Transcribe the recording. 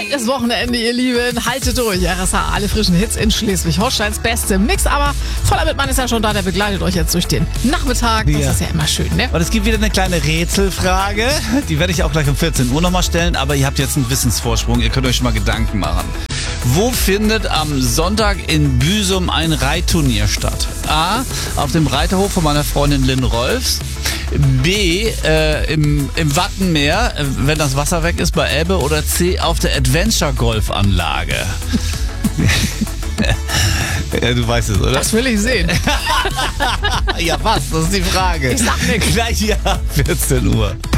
Langes Wochenende, ihr Lieben. Haltet durch. RSA, alle frischen Hits in Schleswig-Holsteins beste Mix. Aber Vollerwittmann ist ja schon da, der begleitet euch jetzt durch den Nachmittag. Das ist ja immer schön, ne? Und es gibt wieder eine kleine Rätselfrage. Die werde ich auch gleich um 14 Uhr nochmal stellen. Aber ihr habt jetzt einen Wissensvorsprung. Ihr könnt euch schon mal Gedanken machen. Wo findet am Sonntag in Büsum ein Reitturnier statt? A. Auf dem Reiterhof von meiner Freundin Lynn Rolfs. B. Im Wattenmeer, wenn das Wasser weg ist bei Elbe. Oder C. Auf der Adventure-Golf-Anlage. Ja, du weißt es, oder? Das will ich sehen. Ja, was? Das ist die Frage. Ich sag nix. Gleich hier ab 14 Uhr.